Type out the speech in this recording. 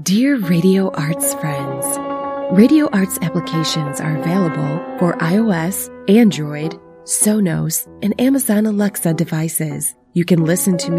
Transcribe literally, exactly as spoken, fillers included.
Dear Radio Arts friends, Radio Arts applications are available for iOS, Android, Sonos, and Amazon Alexa devices. You can listen to